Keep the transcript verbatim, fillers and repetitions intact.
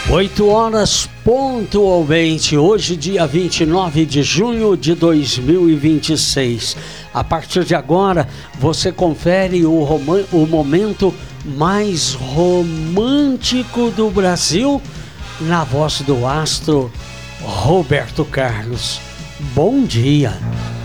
oito horas pontualmente, hoje dia vinte e nove de junho de dois mil e vinte e seis. A partir de agora, você confere o, rom- o momento mais romântico do Brasil, na voz do astro Roberto Carlos. Bom dia!